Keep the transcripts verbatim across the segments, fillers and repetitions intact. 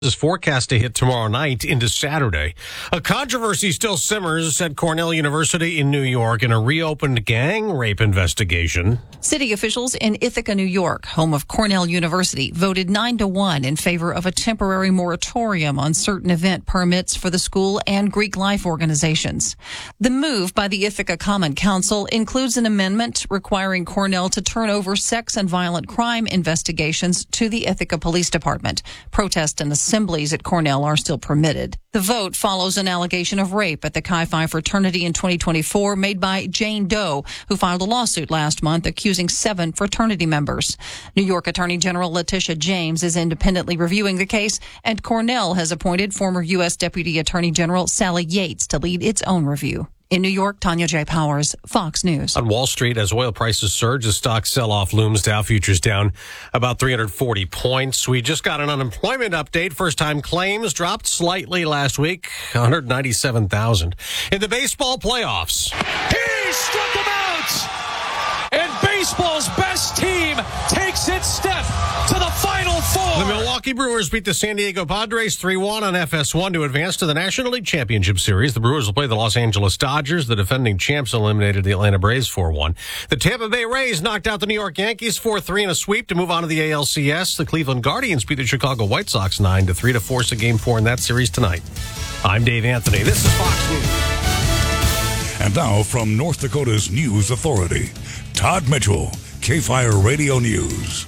is forecast to hit tomorrow night into Saturday. A controversy still simmers at Cornell University in New York in a reopened gang rape investigation. City officials in Ithaca, New York, home of Cornell University, voted nine to one in favor of a temporary moratorium on certain event permits for the school and Greek life organizations. The move by the Ithaca Common Council includes an amendment requiring Cornell to turn over sex and violent crime investigations to the Ithaca Police Department. Protest and assemblies at Cornell are still permitted. The vote follows an allegation of rape at the Chi Phi fraternity in twenty twenty-four made by Jane Doe, who filed a lawsuit last month accusing seven fraternity members. New York Attorney General Letitia James is independently reviewing the case, and Cornell has appointed former U S Deputy Attorney General Sally Yates to lead its own review. In New York, Tanya J. Powers, Fox News. On Wall Street, as oil prices surge, the stock sell-off looms. Dow futures down about three hundred forty points. We just got an unemployment update. First-time claims dropped slightly last week, one hundred ninety-seven thousand. In the baseball playoffs. He struck him out! And baseball's best team takes its step to the Final Four. The Milwaukee Brewers beat the San Diego Padres three one on F S one to advance to the National League Championship Series. The Brewers will play the Los Angeles Dodgers. The defending champs eliminated the Atlanta Braves four one. The Tampa Bay Rays knocked out the New York Yankees four three in a sweep to move on to the A L C S. The Cleveland Guardians beat the Chicago White Sox nine to three to force a game four in that series tonight. I'm Dave Anthony. This is Fox News. And now from North Dakota's News Authority, Todd Mitchell, K-Fire Radio News.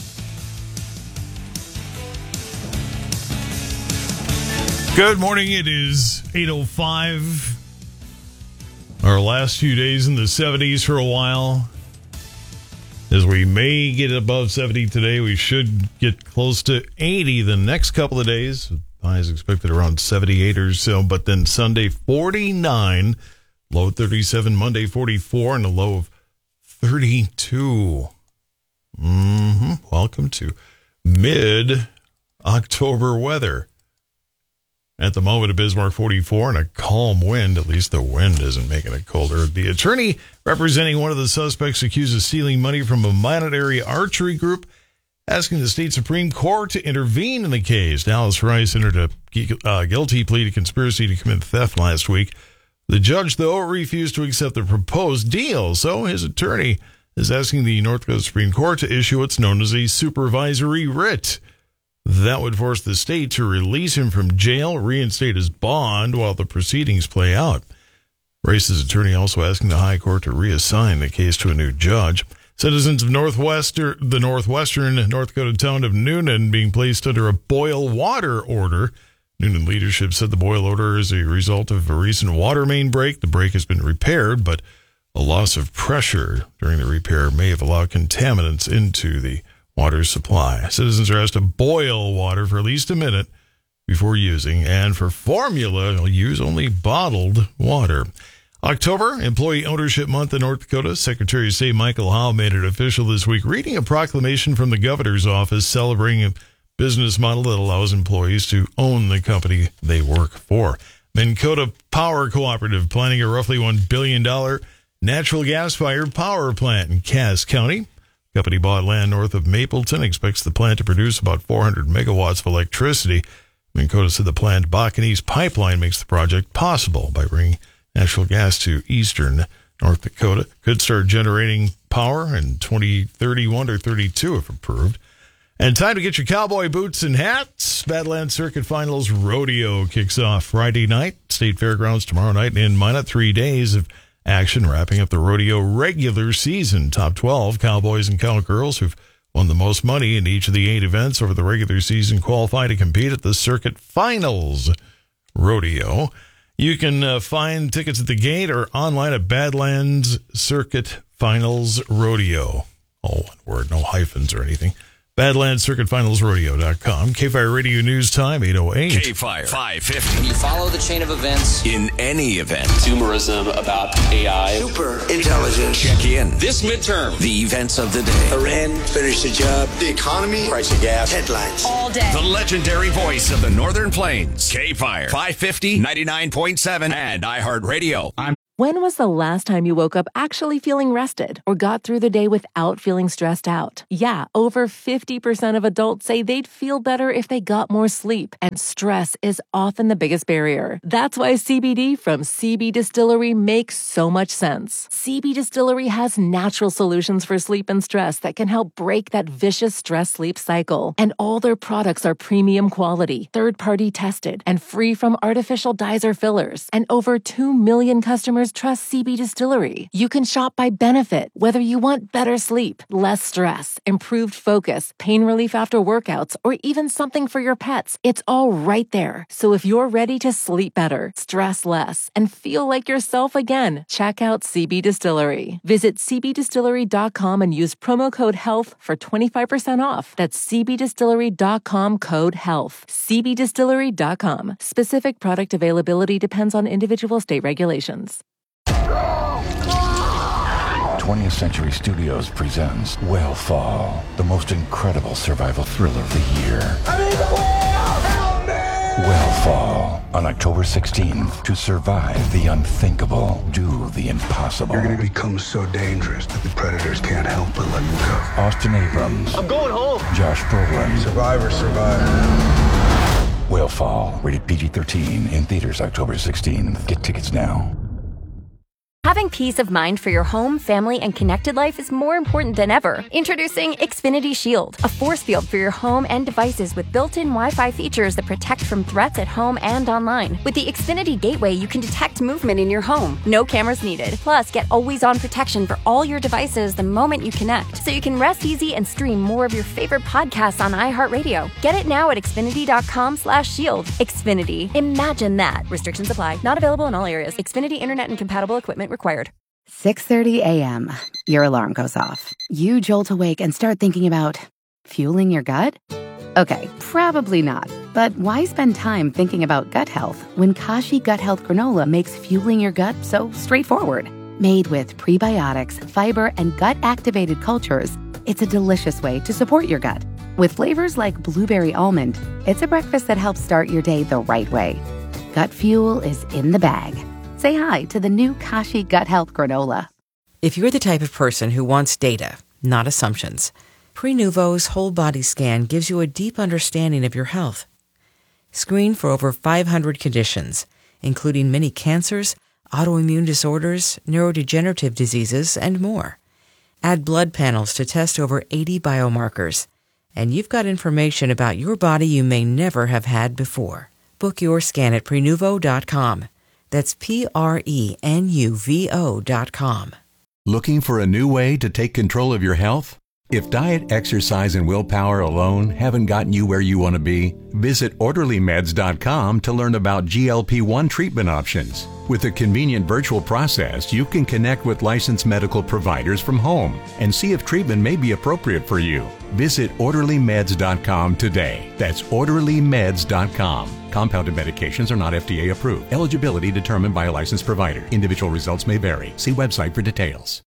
Good morning. It is eight oh five. Our last few days in the seventies for a while. As we may get above seventy today, we should get close to eighty the next couple of days. Highs expected around seventy-eight or so, but then Sunday forty-nine, low thirty-seven, Monday forty-four, and a low of thirty-two. Mm-hmm. Welcome to mid-October weather. At the moment, a Bismarck forty-four and a calm wind. At least the wind isn't making it colder. The attorney representing one of the suspects accused of stealing money from a monetary archery group asking the state Supreme Court to intervene in the case. Dallas Rice entered a uh, guilty plea to conspiracy to commit theft last week. The judge, though, refused to accept the proposed deal, so his attorney is asking the North Dakota Supreme Court to issue what's known as a supervisory writ. That would force the state to release him from jail, reinstate his bond while the proceedings play out. Rice's attorney also asking the High Court to reassign the case to a new judge. Citizens of Northwestern, the northwestern North Dakota town of Newnan being placed under a boil water order. Newnan leadership said the boil order is a result of a recent water main break. The break has been repaired, but a loss of pressure during the repair may have allowed contaminants into the water supply. Citizens are asked to boil water for at least a minute before using, and for formula, they'll use only bottled water. October, Employee Ownership Month in North Dakota. Secretary of State Michael Howe made it official this week, reading a proclamation from the governor's office celebrating a business model that allows employees to own the company they work for. Minn Kota Power Cooperative planning a roughly one billion dollars natural gas-fired power plant in Cass County. The company bought land north of Mapleton, expects the plant to produce about four hundred megawatts of electricity. Minn Kota said the planned Bakken East pipeline makes the project possible by bringing natural gas to eastern North Dakota. Could start generating power in twenty thirty-one or thirty-two if approved. And time to get your cowboy boots and hats. Badlands Circuit Finals Rodeo kicks off Friday night. State Fairgrounds tomorrow night in Minot. Three days of action wrapping up the rodeo regular season. Top twelve cowboys and cowgirls who've won the most money in each of the eight events over the regular season qualify to compete at the Circuit Finals Rodeo. You can uh, find tickets at the gate or online at Badlands Circuit Finals Rodeo. All one word, no hyphens or anything. Badlands Circuit Finals Rodeo dot com. K-Fire Radio News Time, eight oh eight. K-Fire five fifty. When you follow the chain of events in any event. Consumerism about A I. Super intelligence. Check in. This midterm. The events of the day. Iran finished the job. The economy. Price of gas. Headlines. All day. The legendary voice of the Northern Plains. K-Fire five fifty, ninety-nine point seven, and iHeartRadio. I'm When was the last time you woke up actually feeling rested or got through the day without feeling stressed out? Yeah, over fifty percent of adults say they'd feel better if they got more sleep, and stress is often the biggest barrier. That's why C B D from C B Distillery makes so much sense. C B Distillery has natural solutions for sleep and stress that can help break that vicious stress-sleep cycle. And all their products are premium quality, third-party tested, and free from artificial dyes or fillers. And over two million customers trust C B Distillery. You can shop by benefit, whether you want better sleep, less stress, improved focus, pain relief after workouts, or even something for your pets. It's all right there. So if you're ready to sleep better, stress less, and feel like yourself again, check out C B Distillery. Visit c b distillery dot com and use promo code HEALTH for twenty-five percent off. That's c b distillery dot com code HEALTH. c b distillery dot com. Specific product availability depends on individual state regulations. twentieth Century Studios presents Whale the most incredible survival thriller of the year. I'm in the whale! Help me! Whale on October sixteenth. To survive the unthinkable, do the impossible. You're going to become so dangerous that the predators can't help but let you go. Austin Abrams. I'm going home. Josh Brolin. Survivor, survivor. Whale rated P G thirteen, in theaters October sixteenth. Get tickets now. Having peace of mind for your home, family, and connected life is more important than ever. Introducing Xfinity Shield, a force field for your home and devices with built-in Wi-Fi features that protect from threats at home and online. With the Xfinity Gateway, you can detect movement in your home. No cameras needed. Plus, get always-on protection for all your devices the moment you connect, so you can rest easy and stream more of your favorite podcasts on iHeartRadio. Get it now at xfinity dot com slash shield. Xfinity. Imagine that. Restrictions apply. Not available in all areas. Xfinity Internet and compatible equipment required. six thirty a.m. Your alarm goes off. You jolt awake and start thinking about fueling your gut? Okay, probably not. But why spend time thinking about gut health when Kashi Gut Health Granola makes fueling your gut so straightforward? Made with prebiotics, fiber, and gut-activated cultures, it's a delicious way to support your gut. With flavors like blueberry almond, it's a breakfast that helps start your day the right way. Gut fuel is in the bag. Say hi to the new Kashi Gut Health Granola. If you're the type of person who wants data, not assumptions, Prenuvo's whole body scan gives you a deep understanding of your health. Screen for over five hundred conditions, including many cancers, autoimmune disorders, neurodegenerative diseases, and more. Add blood panels to test over eighty biomarkers, and you've got information about your body you may never have had before. Book your scan at Prenuvo dot com. That's P R E N U V O dot com. Looking for a new way to take control of your health? If diet, exercise, and willpower alone haven't gotten you where you want to be, visit orderly meds dot com to learn about G L P one treatment options. With a convenient virtual process, you can connect with licensed medical providers from home and see if treatment may be appropriate for you. Visit orderly meds dot com today. That's orderly meds dot com. Compounded medications are not F D A approved. Eligibility determined by a licensed provider. Individual results may vary. See website for details.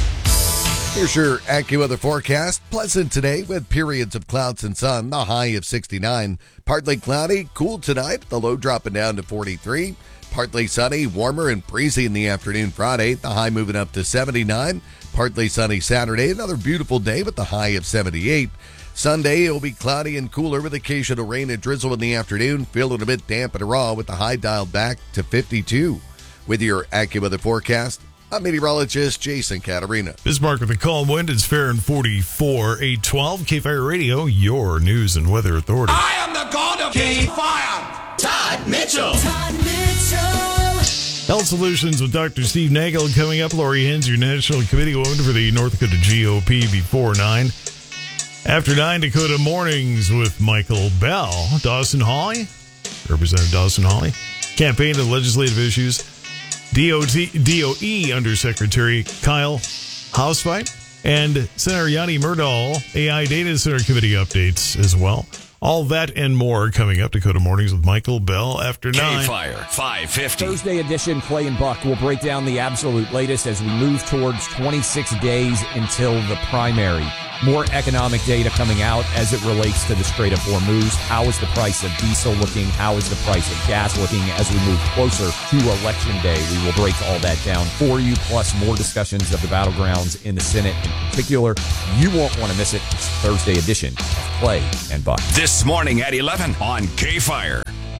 Here's your AccuWeather forecast. Pleasant today with periods of clouds and sun. The high of sixty-nine. Partly cloudy, cool tonight. The low dropping down to forty-three. Partly sunny, warmer and breezy in the afternoon Friday. The high moving up to seventy-nine. Partly sunny Saturday. Another beautiful day with the high of seventy-eight. Sunday, it will be cloudy and cooler with occasional rain and drizzle in the afternoon. Feeling a bit damp and raw with the high dialed back to fifty-two. With your AccuWeather forecast, I'm meteorologist Jason Catarina. Bismarck with a calm wind. It's fair and forty-four, eight twelve. K-Fire Radio, your news and weather authority. I am the god of K-Fire, Todd Mitchell. Todd Mitchell. Health Solutions with Doctor Steve Nagel coming up. Lori Hens, your National Committee woman for the North Dakota G O P before nine. After nine, Dakota Mornings with Michael Bell. Dawson Hawley, Representative Dawson Hawley. Campaign and legislative issues. D O T, D O E Undersecretary Kyle Hausveit. And Senator Yanni Myrdal, A I Data Center Committee updates as well. All that and more coming up. Dakota Mornings with Michael Bell after nine. K-Fire five fifty. Thursday edition, Clay and Buck will break down the absolute latest as we move towards twenty-six days until the primary. More economic data coming out as it relates to the Strait of Hormuz. How is the price of diesel looking? How is the price of gas looking as we move closer to Election Day? We will break all that down for you, plus more discussions of the battlegrounds in the Senate in particular. You won't want to miss it. It's Thursday edition of Clay and Buck. This morning at eleven on K-Fire.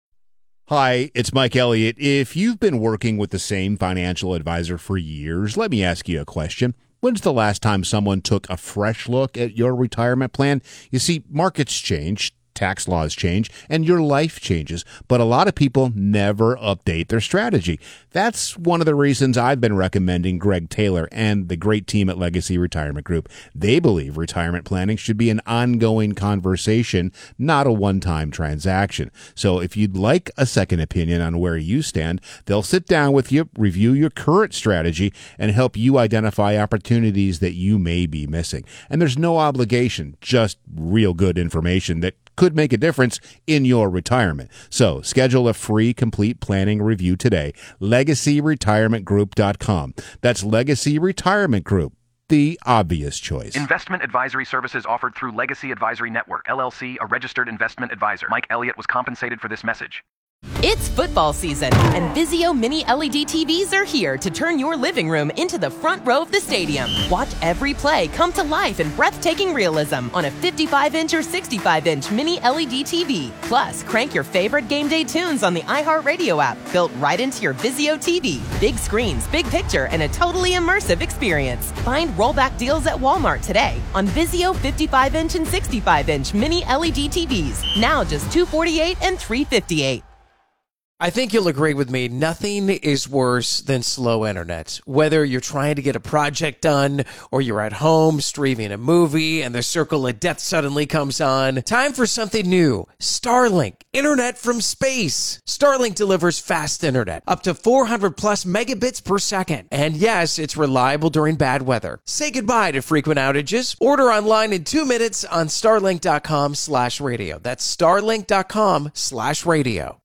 Hi, it's Mike Elliott. If you've been working with the same financial advisor for years, let me ask you a question. When's the last time someone took a fresh look at your retirement plan? You see, markets change, tax laws change, and your life changes, but a lot of people never update their strategy. That's one of the reasons I've been recommending Greg Taylor and the great team at Legacy Retirement Group. They believe retirement planning should be an ongoing conversation, not a one-time transaction. So if you'd like a second opinion on where you stand, they'll sit down with you, review your current strategy, and help you identify opportunities that you may be missing. And there's no obligation, just real good information that could make a difference in your retirement. So schedule a free complete planning review today. legacy retirement group dot com. That's Legacy Retirement Group, the obvious choice. Investment advisory services offered through Legacy Advisory Network, L L C, a registered investment advisor. Mike Elliott was compensated for this message. It's football season, and Vizio Mini L E D T Vs are here to turn your living room into the front row of the stadium. Watch every play come to life in breathtaking realism on a fifty-five inch or sixty-five inch Mini L E D T V. Plus, crank your favorite game day tunes on the iHeartRadio app, built right into your Vizio T V. Big screens, big picture, and a totally immersive experience. Find rollback deals at Walmart today on Vizio fifty-five inch and sixty-five inch Mini L E D T Vs. Now just two hundred forty-eight dollars and three hundred fifty-eight dollars. I think you'll agree with me. Nothing is worse than slow internet. Whether you're trying to get a project done or you're at home streaming a movie and the circle of death suddenly comes on. Time for something new. Starlink. Internet from space. Starlink delivers fast internet, up to four hundred plus megabits per second. And yes, it's reliable during bad weather. Say goodbye to frequent outages. Order online in two minutes on starlink.com slash radio. That's starlink.com slash radio.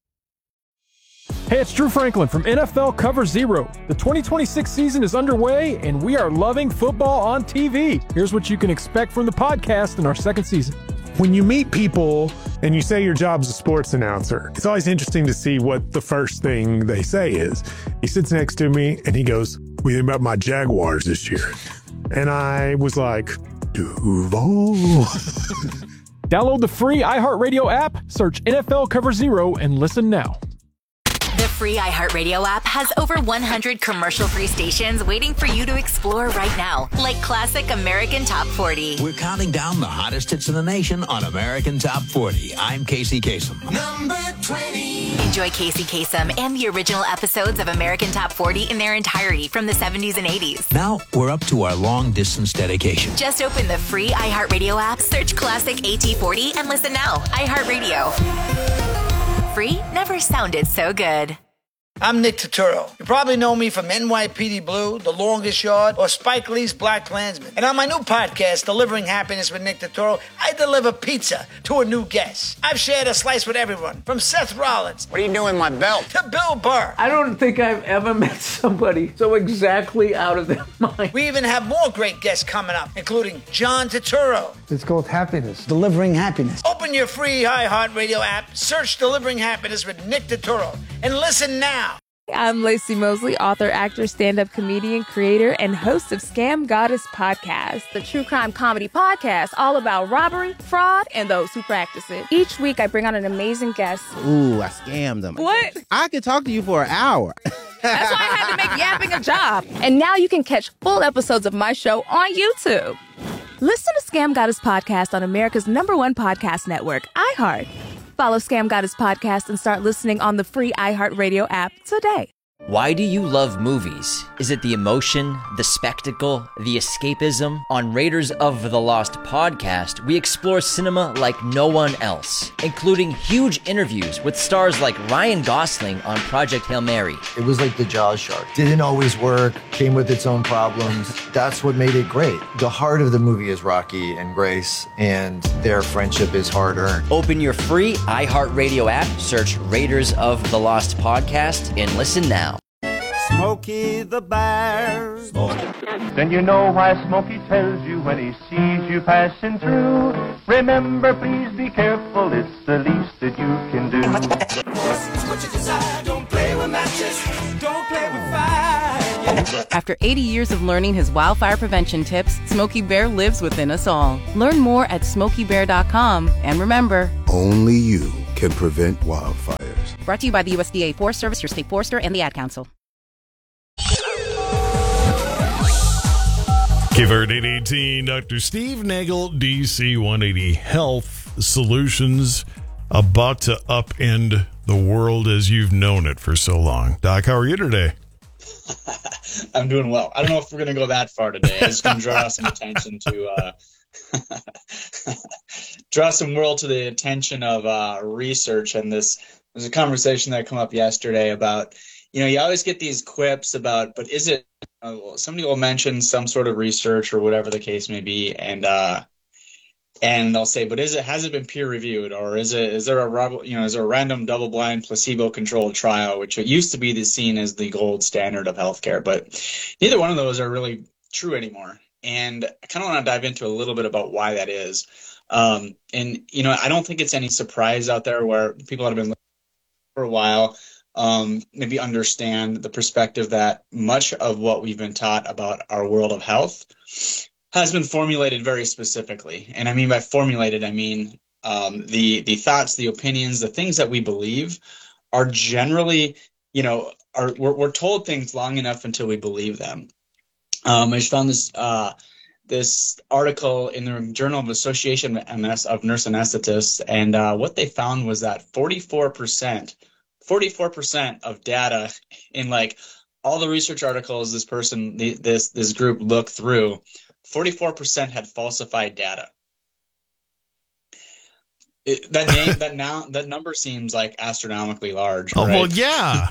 Hey, it's Drew Franklin from N F L Cover Zero. The twenty twenty-six season is underway, and we are loving football on T V. Here's what you can expect from the podcast in our second season. When you meet people and you say your job's a sports announcer, it's always interesting to see what the first thing they say is. He sits next to me, and he goes, "What do you think about my Jaguars this year?" And I was like, Duval. Download the free iHeartRadio app, search N F L Cover Zero, and listen now. The free iHeartRadio app has over one hundred commercial-free stations waiting for you to explore right now, like classic American Top forty. We're counting down the hottest hits in the nation on American Top forty. I'm Casey Kasem. Number twenty. Enjoy Casey Kasem and the original episodes of American Top forty in their entirety from the seventies and eighties. Now we're up to our long-distance dedication. Just open the free iHeartRadio app, search classic A T forty, and listen now. iHeartRadio. Free never sounded so good. I'm Nick Turturro. You probably know me from N Y P D Blue, The Longest Yard, or Spike Lee's Black Klansman. And on my new podcast, Delivering Happiness with Nick Turturro, I deliver pizza to a new guest. I've shared a slice with everyone, from Seth Rollins. What are you doing with my belt? To Bill Burr. I don't think I've ever met somebody so exactly out of their mind. We even have more great guests coming up, including John Turturro. It's called Happiness. Delivering Happiness. Open your free iHeartRadio app, search Delivering Happiness with Nick Turturro, and listen now. I'm Lacey Mosley, author, actor, stand-up comedian, creator, and host of Scam Goddess Podcast, the true crime comedy podcast all about robbery, fraud, and those who practice it. Each week, I bring on an amazing guest. Ooh, I scammed them. What? I could talk to you for an hour. That's why I had to make yapping a job. And now you can catch full episodes of my show on YouTube. Listen to Scam Goddess Podcast on America's number one podcast network, iHeart. Follow Scam Goddess Podcast and start listening on the free iHeartRadio app today. Why do you love movies? Is it the emotion, the spectacle, the escapism? On Raiders of the Lost podcast, we explore cinema like no one else, including huge interviews with stars like Ryan Gosling on Project Hail Mary. It was like the Jaws shark. Didn't always work, came with its own problems. That's what made it great. The heart of the movie is Rocky and Grace, and their friendship is hard-earned. Open your free iHeartRadio app, search Raiders of the Lost podcast, and listen now. Smokey the Bear. Then you know why Smokey tells you when he sees you passing through. Remember, please be careful, it's the least that you can do. It's what you desire, don't play with matches, don't play with fire. After eighty years of learning his wildfire prevention tips, Smokey Bear lives within us all. Learn more at smokey bear dot com. And remember, only you can prevent wildfires. Brought to you by the U S D A Forest Service, your state forester, and the Ad Council. K F I R eight eighteen, Doctor Steve Nagel, D C one eighty Health Solutions, about to upend the world as you've known it for so long. Doc, how are you today? I'm doing well. I don't know if we're going to go that far today. I just going to draw some attention to, uh, draw some world to the attention of uh, research. And this, there's a conversation that came up yesterday about, you know, you always get these quips about, but is it, uh, somebody will mention some sort of research or whatever the case may be. And, uh, and they'll say, but is it, has it been peer reviewed, or is it, is there a, you know, is there a random double blind placebo controlled trial, which it used to be the seen as the gold standard of healthcare, but neither one of those are really true anymore. And I kind of want to dive into a little bit about why that is. Um, and, you know, I don't think it's any surprise out there where people that have been listening for a while, um, maybe understand the perspective that much of what we've been taught about our world of health has been formulated very specifically. And I mean by formulated, I mean um, the the thoughts, the opinions, the things that we believe are generally, you know, are we're, we're told things long enough until we believe them. Um, I just found this uh, this article in the Journal of Association of Nurse Anesthetists, and uh, what they found was that forty-four percent, forty-four percent of data in like all the research articles this person, this this group looked through, forty-four percent had falsified data. It, that name, that now, that number seems like astronomically large. Oh, right? well, yeah.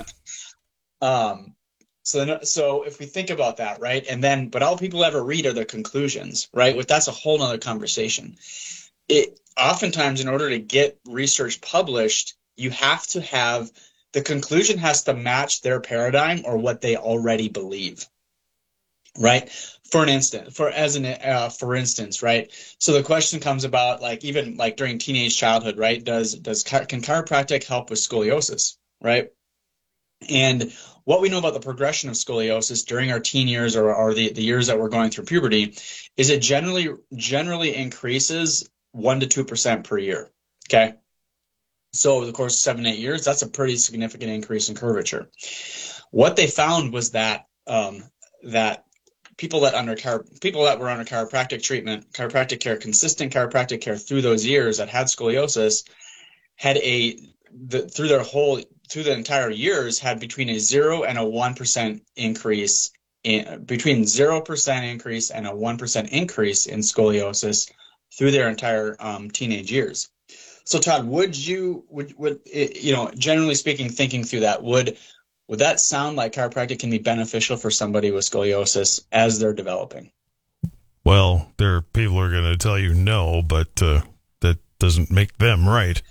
um. So, then, so if we think about that, right, and then, but all people ever read are the conclusions, right? But that's a whole nother conversation. It oftentimes, in order to get research published, you have to have the conclusion has to match their paradigm or what they already believe. Right. For an instant, for as an uh, for instance, right. So the question comes about, like, even like during teenage childhood, right? Does does can chiropractic help with scoliosis, right? And what we know about the progression of scoliosis during our teen years, or, or the, the years that we're going through puberty, is it generally generally increases one to two percent per year. Okay. So over the course of seven, eight years, that's a pretty significant increase in curvature. What they found was that um, that people that under chiro- people that were under chiropractic treatment, chiropractic care, consistent chiropractic care through those years that had scoliosis, had a the, through their whole through the entire years had between a zero and a one percent increase in between zero percent increase and a one percent increase in scoliosis through their entire um, teenage years. So Todd, would you would would you know, generally speaking, thinking through that, would Would that sound like chiropractic can be beneficial for somebody with scoliosis as they're developing? Well, there are people who are going to tell you no, but uh, that doesn't make them right.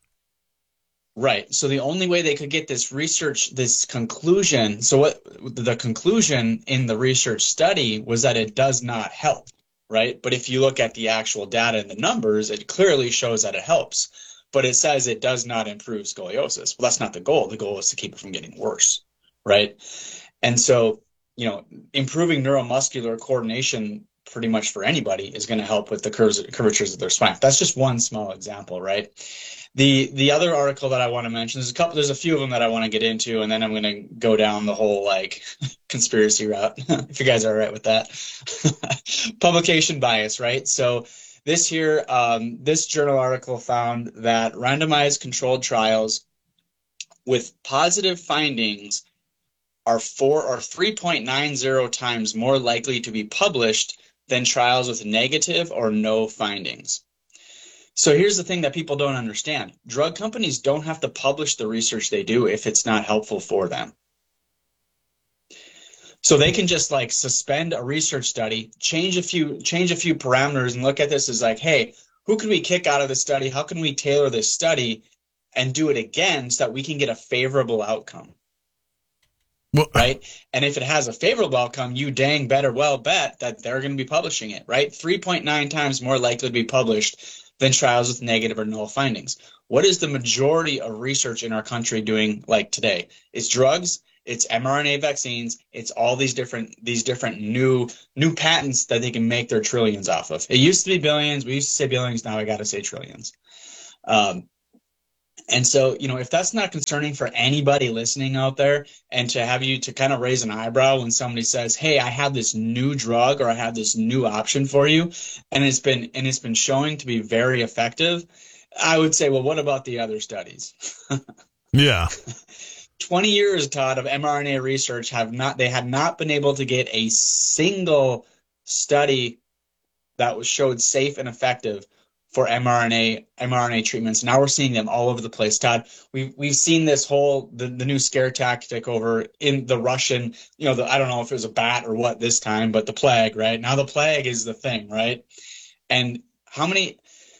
Right. So the only way they could get this research, this conclusion, so what the conclusion in the research study was that it does not help, right? But if you look at the actual data and the numbers, it clearly shows that it helps. But it says it does not improve scoliosis. Well, that's not the goal. The goal is to keep it from getting worse, right? And so, you know, improving neuromuscular coordination pretty much for anybody is going to help with the curves, curvatures of their spine. That's just one small example, right? The the other article that I want to mention, there's a couple, there's a few of them that I want to get into, and then I'm going to go down the whole like conspiracy route, if you guys are all right with that. Publication bias, right? So This here, um, this journal article found that randomized controlled trials with positive findings are four or three point nine zero times more likely to be published than trials with negative or no findings. So here's the thing that people don't understand. Drug companies don't have to publish the research they do if it's not helpful for them. So they can just like suspend a research study, change a few change a few parameters, and look at this as like, hey, who can we kick out of the study? How can we tailor this study and do it again so that we can get a favorable outcome? well, right? And if it has a favorable outcome, you dang better well bet that they're going to be publishing it, right? three point nine times more likely to be published than trials with negative or null findings. What is the majority of research in our country doing like today? It's drugs, it's mRNA vaccines, it's all these different these different new new patents that they can make their trillions off of. It used to be billions, we used to say billions, now I got to say trillions. Um, and so, you know, if that's not concerning for anybody listening out there, and to have you to kind of raise an eyebrow when somebody says, hey, I have this new drug or I have this new option for you, and it's been and it's been showing to be very effective, I would say, well, what about the other studies? Yeah. twenty years, Todd, of mRNA research have not, they have not been able to get a single study that was showed safe and effective for mRNA mRNA treatments. Now we're seeing them all over the place, Todd. We've we've seen this whole the, the new scare tactic over in the Russian, you know, the, I don't know if it was a bat or what this time, but the plague, right? Now the plague is the thing, right? And how many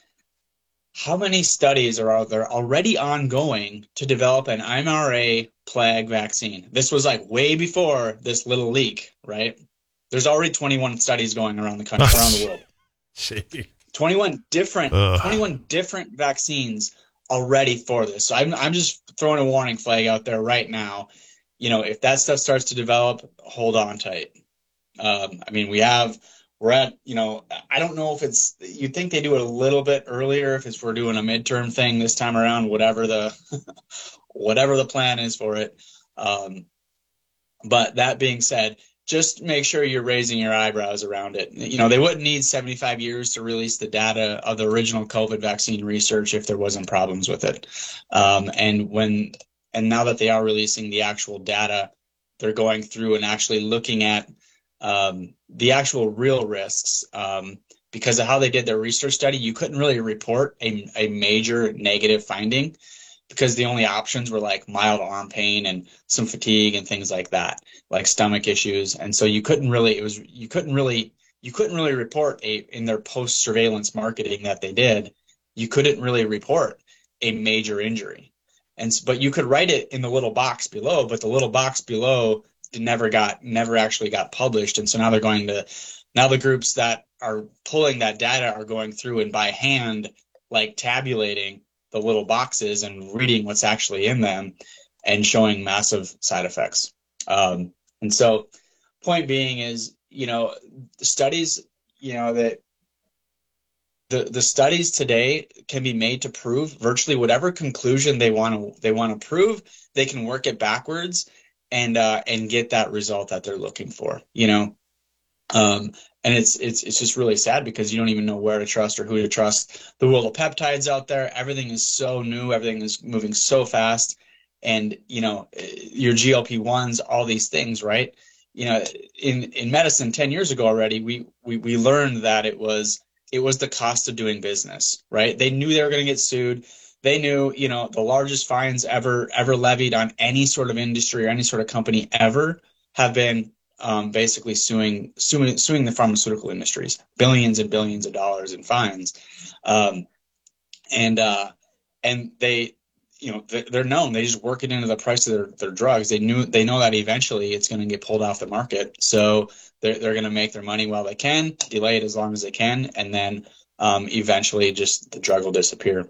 how many studies are out there already ongoing to develop an mRNA plague vaccine? This was like way before this little leak, right? There's already twenty-one studies going around the country, around the world. Gee. twenty-one different Ugh. twenty-one different vaccines already for this. So I'm I'm just throwing a warning flag out there right now. You know, if that stuff starts to develop, hold on tight. Um, I mean, we have we're at, you know, I don't know if it's, you'd think they do it a little bit earlier if it's we're doing a midterm thing this time around, whatever the whatever the plan is for it. Um, but that being said, just make sure you're raising your eyebrows around it. You know, they wouldn't need seventy-five years to release the data of the original COVID vaccine research if there wasn't problems with it. Um, and when, and now that they are releasing the actual data, they're going through and actually looking at um, the actual real risks. Um, because of how they did their research study, you couldn't really report a, a major negative finding, because the only options were like mild arm pain and some fatigue and things like that, like stomach issues. And so you couldn't really, it was, you couldn't really, you couldn't really report a, in their post surveillance marketing that they did, you couldn't really report a major injury. And, but you could write it in the little box below, but the little box below never got, never actually got published. And so now they're going to, now the groups that are pulling that data are going through and by hand, like tabulating the little boxes and reading what's actually in them and showing massive side effects. Um, and so point being is, you know, the studies, you know, that the, the studies today can be made to prove virtually whatever conclusion they want to, they want to prove. They can work it backwards and, uh, and get that result that they're looking for, you know? Um, and it's, it's, it's just really sad because you don't even know where to trust or who to trust. The world of peptides out there, everything is so new. Everything is moving so fast. And, you know, your G L P ones, all these things, right? You know, in, in medicine ten years ago already, we, we, we learned that it was, it was the cost of doing business, right? They knew they were going to get sued. They knew, you know, the largest fines ever, ever levied on any sort of industry or any sort of company ever have been Um, basically suing, suing, suing the pharmaceutical industries, billions and billions of dollars in fines. Um, and, uh, and they, you know, they're known, they just work it into the price of their, their drugs. They knew, they know that eventually it's going to get pulled off the market. So they're, they're going to make their money while they can, delay it as long as they can. And then, um, eventually just the drug will disappear.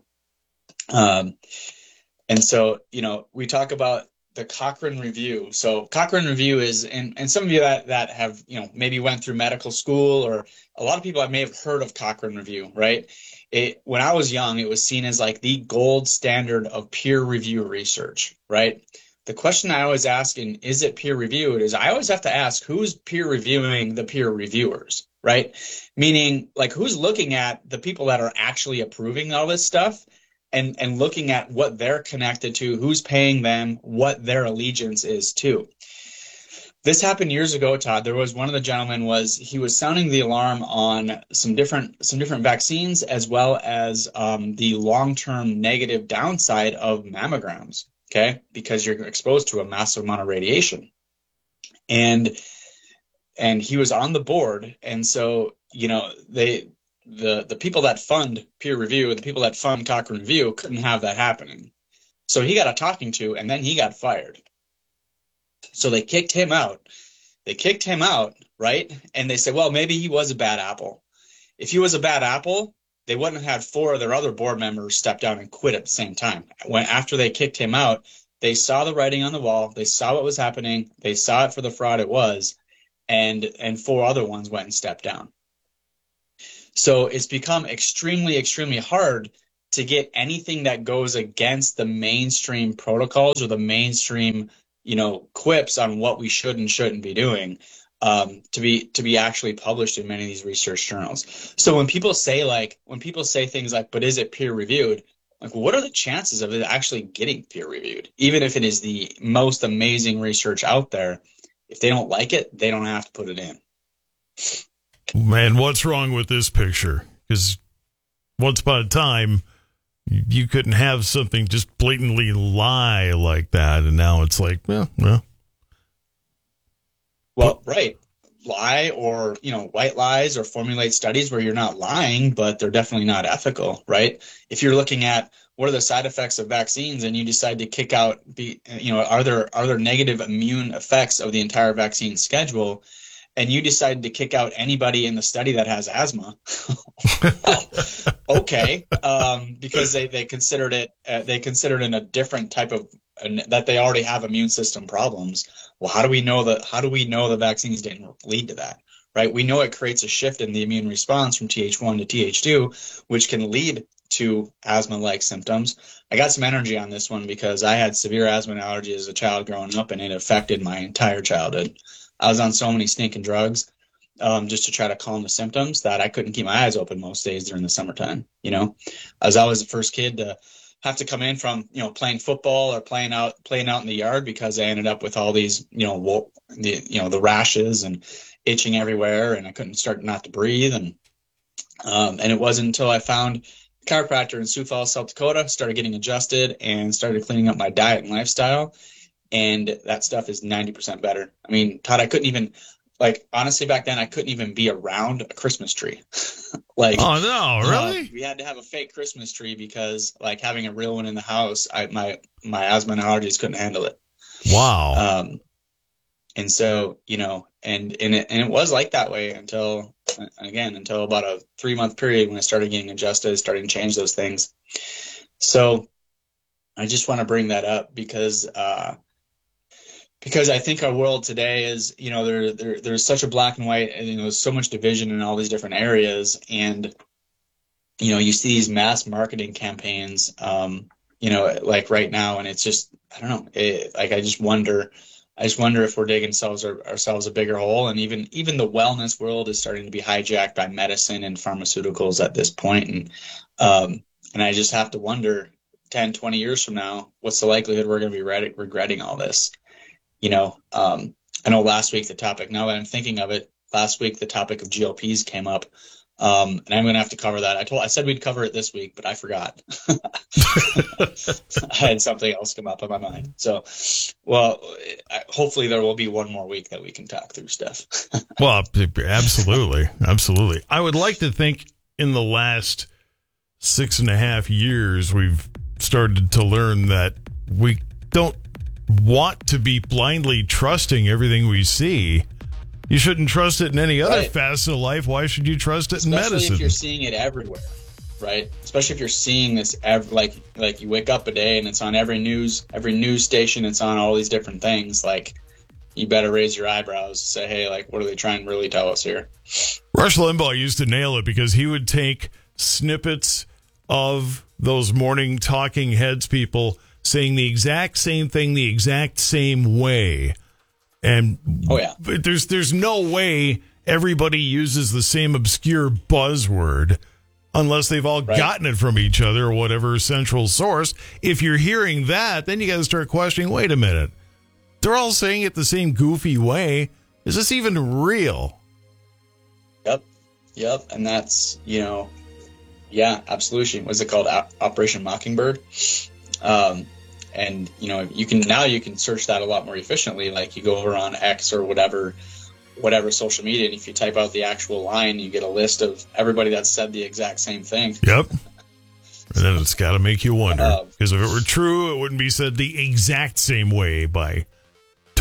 Um, and so, you know, we talk about the Cochrane Review. So Cochrane Review is, and, and some of you that, that have, you know, maybe went through medical school, or a lot of people I may have heard of Cochrane Review, right? It, when I was young, it was seen as like the gold standard of peer review research, right? The question I always ask, and is it peer reviewed, is I always have to ask who's peer reviewing the peer reviewers, right? Meaning like who's looking at the people that are actually approving all this stuff, and, and looking at what they're connected to, who's paying them, what their allegiance is to. This happened years ago, Todd. There was one of the gentlemen was, he was sounding the alarm on some different, some different vaccines, as well as um, the long-term negative downside of mammograms, okay? Because you're exposed to a massive amount of radiation. And, and he was on the board. And so, you know, they, the the people that fund peer review and the people that fund Cochrane Review couldn't have that happening. So he got a talking to, and then he got fired. So they kicked him out. They kicked him out, right? And they said, well, maybe he was a bad apple. If he was a bad apple, they wouldn't have had four of their other board members step down and quit at the same time. When after they kicked him out, they saw the writing on the wall. They saw what was happening. They saw it for the fraud it was, and and four other ones went and stepped down. So it's become extremely, extremely hard to get anything that goes against the mainstream protocols or the mainstream, you know, quips on what we should and shouldn't be doing. Um, to be to be actually published in many of these research journals. So when people say like when people say things like, but is it peer reviewed? Like, what are the chances of it actually getting peer reviewed? Even if it is the most amazing research out there, if they don't like it, they don't have to put it in. Man, what's wrong with this picture? Because once upon a time, you couldn't have something just blatantly lie like that, and now it's like, well, well. Well, right. Lie or, you know, white lies or formulate studies where you're not lying, but they're definitely not ethical, right? If you're looking at what are the side effects of vaccines and you decide to kick out, be, you know, are there are there negative immune effects of the entire vaccine schedule, and you decide to kick out anybody in the study that has asthma, okay, um, because they, they considered it uh, they considered it a different type of uh, that they already have immune system problems. Well, how do we know that? How do we know the vaccines didn't lead to that? Right? We know it creates a shift in the immune response from T H one to T H two, which can lead to asthma-like symptoms. I got some energy on this one because I had severe asthma and allergy as a child growing up, and it affected my entire childhood. I was on so many stinking drugs um, just to try to calm the symptoms that I couldn't keep my eyes open most days during the summertime. You know, I was always the first kid to have to come in from, you know, playing football or playing out, playing out in the yard because I ended up with all these, you know, wo- the, you know, the rashes and itching everywhere, and I couldn't start not to breathe. And, um, and it wasn't until I found a chiropractor in Sioux Falls, South Dakota, started getting adjusted and started cleaning up my diet and lifestyle. And that stuff is ninety percent better. I mean, Todd, I couldn't even, like, honestly, back then I couldn't even be around a Christmas tree. Like, oh no, really? Uh, we had to have a fake Christmas tree because, like, having a real one in the house, I my my asthma and allergies couldn't handle it. Wow. Um, and so, you know, and and it, and it was like that way until, again, until about a three month period when I started getting adjusted, starting to change those things. So I just want to bring that up because. Uh, Because I think our world today is, you know, there, there there's such a black and white, and, you know, there's so much division in all these different areas. And, you know, you see these mass marketing campaigns, um, you know, like right now, and it's just, I don't know, it, like I just wonder, I just wonder if we're digging ourselves, ourselves a bigger hole. And even even the wellness world is starting to be hijacked by medicine and pharmaceuticals at this point. And, um, and I just have to wonder, ten, twenty years from now, what's the likelihood we're going to be re- regretting all this? You know, um, I know last week the topic, now that I'm thinking of it, last week the topic of G L Ps came up, um, and I'm going to have to cover that. I told, I said we'd cover it this week, but I forgot. I had something else come up in my mind. So, well, hopefully there will be one more week that we can talk through stuff. Well, absolutely. Absolutely. I would like to think in the last six and a half years, we've started to learn that we don't want to be blindly trusting everything we see. You shouldn't trust it in any other Right. facet of life. Why should you trust it Especially in medicine? if you're seeing it everywhere, right? Especially if you're seeing this, ev- like like you wake up a day and it's on every news, every news station. It's on all these different things. Like, you better raise your eyebrows, say, hey, like, what are they trying to really tell us here? Rush Limbaugh used to nail it because he would take snippets of those morning talking heads people saying the exact same thing the exact same way. And oh, yeah. But there's there's no way everybody uses the same obscure buzzword unless they've all Right. gotten it from each other or whatever central source. If you're hearing that, then you got to start questioning, wait a minute. They're all saying it the same goofy way. Is this even real? Yep. Yep. And that's, you know, yeah, absolutely. What's it called? O- Operation Mockingbird. Um, and, you know, you can now you can search that a lot more efficiently. Like, you go over on X or whatever, whatever social media, and if you type out the actual line, you get a list of everybody that said the exact same thing. Yep. And then it's got to make you wonder. Uh, Because if it were true, it wouldn't be said the exact same way by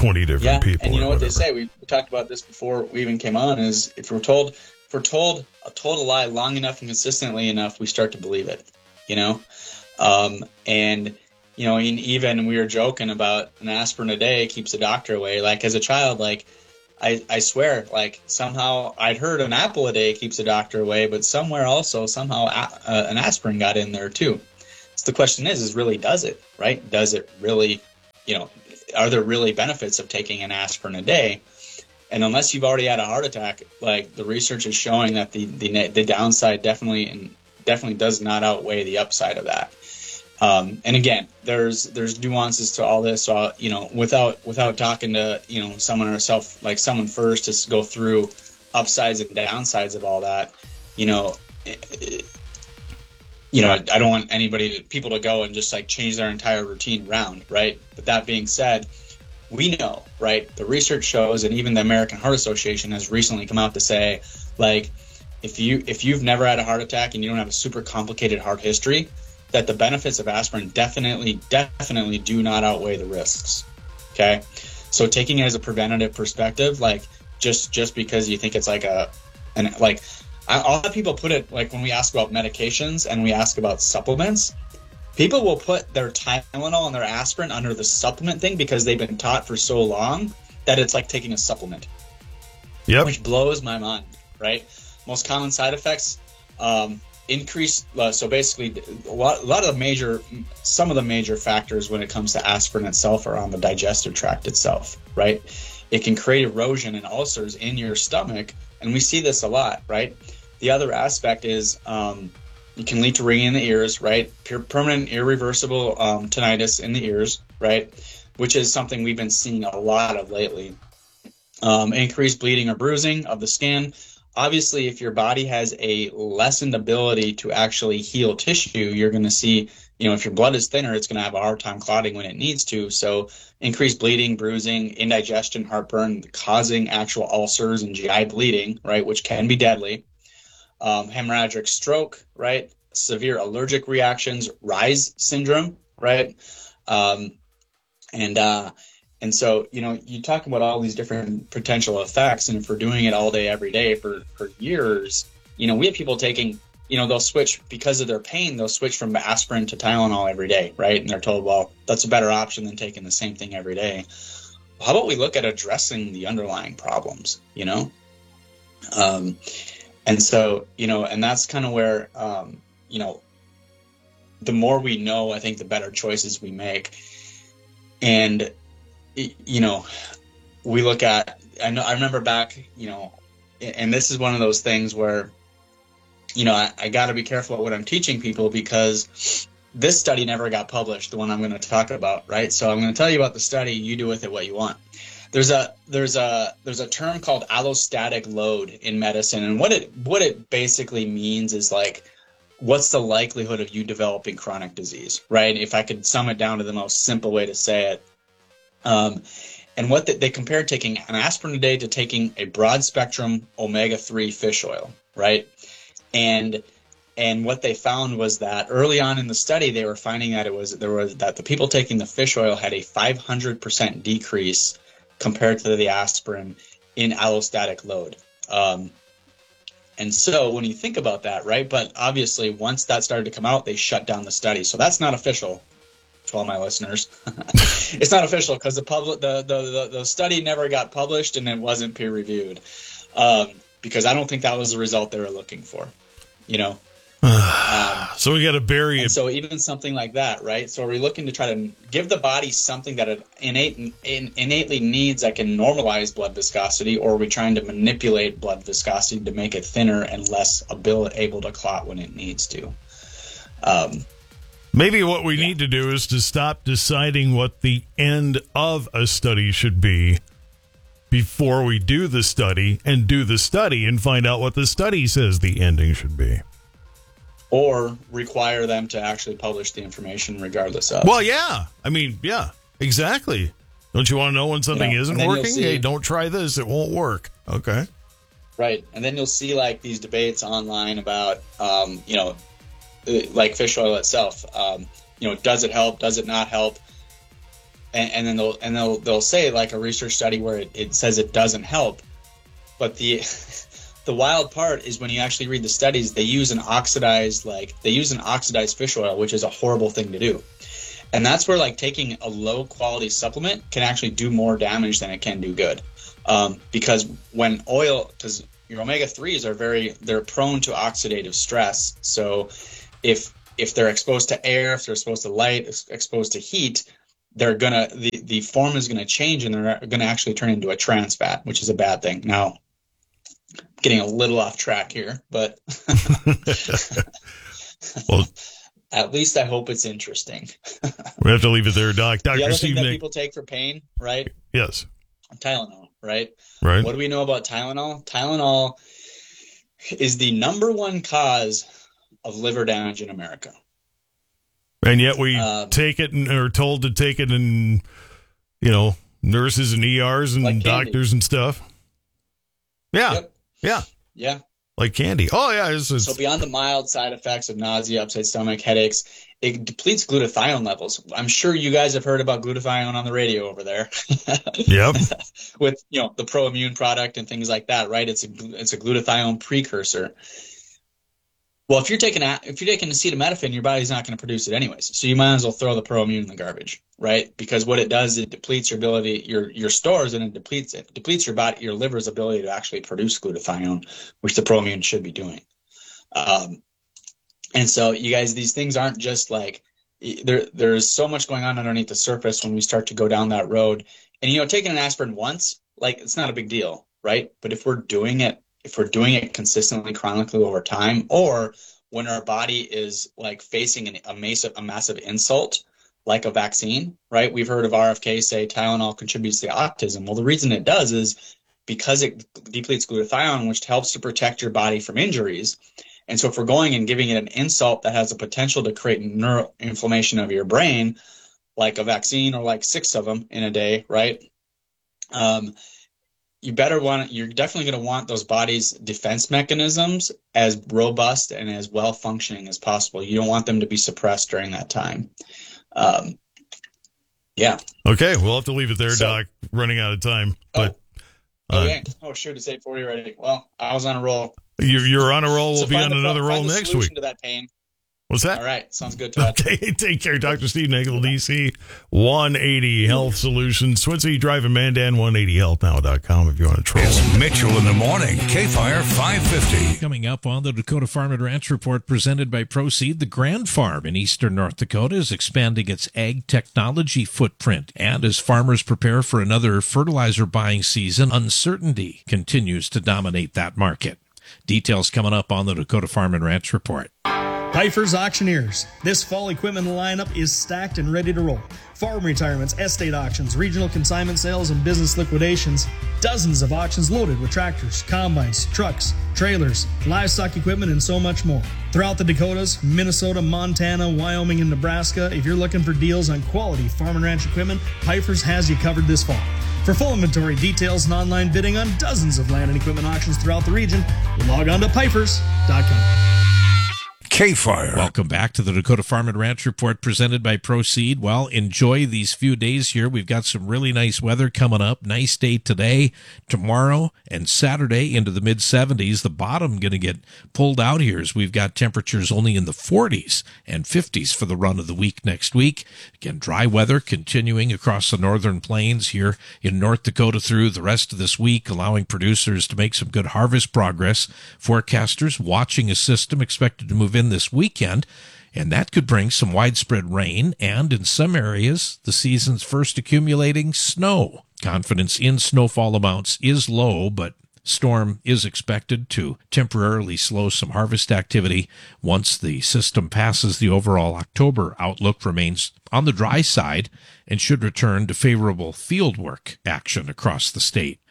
twenty different yeah. people. And you know what whatever. they say? We talked about this before we even came on. Is if we're told if we're told a total lie long enough and consistently enough, we start to believe it. You know, um, and you know, even we were joking about an aspirin a day keeps the doctor away. Like as a child, like. I, I swear, like somehow I'd heard an apple a day keeps the doctor away, but somewhere also somehow a, uh, an aspirin got in there too. So the question is, is really does it, right? Does it really, you know, are there really benefits of taking an aspirin a day? And unless you've already had a heart attack, like the research is showing that the the, the downside definitely and definitely does not outweigh the upside of that. Um, and again, there's there's nuances to all this. So, you know, without without talking to you know someone herself, like someone first, to go through upsides and downsides of all that. You know, it, it, you know, I, I don't want anybody, to, people, to go and just like change their entire routine around, right? But that being said, we know, right? The research shows, and even the American Heart Association has recently come out to say, like, if you if you've never had a heart attack and you don't have a super complicated heart history, that the benefits of aspirin definitely, definitely do not outweigh the risks. Okay, so taking it as a preventative perspective, like just just because you think it's like a, and like I, a lot of people put it like when we ask about medications and we ask about supplements, people will put their Tylenol and their aspirin under the supplement thing because they've been taught for so long that it's like taking a supplement. Yep. Which blows my mind. Right. Most common side effects. Um, Increase uh, so basically a lot, a lot of the major some of the major factors when it comes to aspirin itself are on the digestive tract itself, right? It can create erosion and ulcers in your stomach, and we see this a lot, right? The other aspect is um, it can lead to ringing in the ears, right? Per- permanent irreversible um, tinnitus in the ears, right? Which is something we've been seeing a lot of lately. Um, increased bleeding or bruising of the skin. Obviously, if your body has a lessened ability to actually heal tissue, you're going to see, you know, if your blood is thinner, it's going to have a hard time clotting when it needs to. So increased bleeding, bruising, indigestion, heartburn, causing actual ulcers and G I bleeding, right, which can be deadly. Um, hemorrhagic stroke, right, severe allergic reactions, Reye's syndrome, right, um, and uh And so, you know, you talk about all these different potential effects, and if we're doing it all day, every day for, for years, you know, we have people taking, you know, they'll switch because of their pain, they'll switch from aspirin to Tylenol every day, right? And they're told, well, that's a better option than taking the same thing every day. Well, how about we look at addressing the underlying problems, you know? Um, and so, you know, and that's kind of where, um, you know, the more we know, I think the better choices we make. And you know, we look at, I know, I remember back, you know, and this is one of those things where, you know, I, I got to be careful what I'm teaching people because this study never got published, the one I'm going to talk about, right? So I'm going to tell you about the study, you do with it what you want. There's a, there's a, there's a term called allostatic load in medicine. And what it, what it basically means is like, what's the likelihood of you developing chronic disease, right? If I could sum it down to the most simple way to say it. Um, and what the, they compared taking an aspirin a day to taking a broad spectrum omega three fish oil, right? And and what they found was that early on in the study, they were finding that it was there was that the people taking the fish oil had a five hundred percent decrease compared to the aspirin in allostatic load. Um, and so when you think about that, right? But obviously, once that started to come out, they shut down the study. So that's not official. To all my listeners, it's not official because the public, the, the the the study never got published and it wasn't peer reviewed, um, because I don't think that was the result they were looking for, you know. um, so we got to bury it. So even something like that, right? So are we looking to try to give the body something that it innate, in, innately needs that can normalize blood viscosity, or are we trying to manipulate blood viscosity to make it thinner and less able able to clot when it needs to? Um, Maybe what we yeah. need to do is to stop deciding what the end of a study should be before we do the study, and do the study and find out what the study says the ending should be. Or require them to actually publish the information regardless of. Well, yeah. I mean, yeah, exactly. Don't you want to know when something you know, isn't working? See, hey, don't try this. It won't work. Okay. Right. And then you'll see like these debates online about, um, you know, like fish oil itself. Um, you know, does it help? Does it not help? and, and then they'll and they'll they'll say like a research study where it, it says it doesn't help, but the the wild part is when you actually read the studies, they use an oxidized like they use an oxidized fish oil, which is a horrible thing to do. And that's where like taking a low quality supplement can actually do more damage than it can do good. Um, because when oil, because your omega threes are very, they're prone to oxidative stress. So if if they're exposed to air, if they're exposed to light, exposed to heat, they're gonna the, the form is gonna change and they're gonna actually turn into a trans fat, which is a bad thing. Now, getting a little off track here, but well. At least I hope it's interesting. We have to leave it there, Doc. Doctor The other Steve thing that Nick. people take for pain, right? Yes. Tylenol, right? Right. What do we know about Tylenol? Tylenol is the number one cause of liver damage in America. And yet we Um, take it and are told to take it in, you know, nurses and E Rs and Like candy. doctors and stuff. Yeah. Yep. Yeah. Yeah. Like candy. Oh, yeah. It's, it's, So beyond the mild side effects of nausea, upset stomach, headaches, it depletes glutathione levels. I'm sure you guys have heard about glutathione on the radio over there. Yep. With, you know, the ProImmune product and things like that, right? It's a it's a glutathione precursor. Well, if you're taking a, if you're taking acetaminophen, your body's not going to produce it anyways. So you might as well throw the ProImmune in the garbage, right? Because what it does, it depletes your ability, your your stores, and it depletes it depletes your body, your liver's ability to actually produce glutathione, which the ProImmune should be doing. Um, and so, you guys, these things aren't just like there. There's so much going on underneath the surface when we start to go down that road. And you know, taking an aspirin once, like it's not a big deal, right? But if we're doing it. If we're doing it consistently, chronically over time, or when our body is like facing an, a massive, a massive insult, like a vaccine, right? We've heard of R F K say Tylenol contributes to autism. Well, the reason it does is because it depletes glutathione, which helps to protect your body from injuries. And so if we're going and giving it an insult that has the potential to create neuroinflammation of your brain, like a vaccine or like six of them in a day, right? Um, you better want, you're definitely going to want those body's defense mechanisms as robust and as well functioning as possible. You don't want them to be suppressed during that time. Um, yeah. Okay. We'll have to leave it there, So- Doc. Running out of time. But uh, Okay. Oh, shoot. It's eight forty already. Well, I was on a roll. you're, you're on a roll. We'll So be find on the- another find roll the next solution week. To that pain. What's that? All right. Sounds good, Todd. Okay, take care. Doctor Steve Nagel, D C, one eighty Health Solutions. Switzy driving Mandan, one eighty health now dot com if you want to troll. It's Mitchell in the morning. K-Fire five fifty. Coming up on the Dakota Farm and Ranch Report presented by Proseed, the Grand Farm in eastern North Dakota is expanding its ag technology footprint. And as farmers prepare for another fertilizer buying season, uncertainty continues to dominate that market. Details coming up on the Dakota Farm and Ranch Report. Pfeiffer's Auctioneers. This fall equipment lineup is stacked and ready to roll. Farm retirements, estate auctions, regional consignment sales, and business liquidations. Dozens of auctions loaded with tractors, combines, trucks, trailers, livestock equipment, and so much more. Throughout the Dakotas, Minnesota, Montana, Wyoming, and Nebraska, if you're looking for deals on quality farm and ranch equipment, Pfeiffer's has you covered this fall. For full inventory details and online bidding on dozens of land and equipment auctions throughout the region, log on to Pfeifers dot com. K-Fire. Welcome back to the Dakota Farm and Ranch Report presented by Proseed. Well, enjoy these few days here. We've got some really nice weather coming up. Nice day today, tomorrow, and Saturday into the mid seventies. The bottom going to get pulled out here as we've got temperatures only in the forties and fifties for the run of the week next week. Again, dry weather continuing across the northern plains here in North Dakota through the rest of this week, allowing producers to make some good harvest progress. Forecasters watching a system expected to move in this weekend, and that could bring some widespread rain and, in some areas, the season's first accumulating snow. Confidence in snowfall amounts is low, but storm is expected to temporarily slow some harvest activity once the system passes. The overall October outlook remains on the dry side and should return to favorable fieldwork action across the state.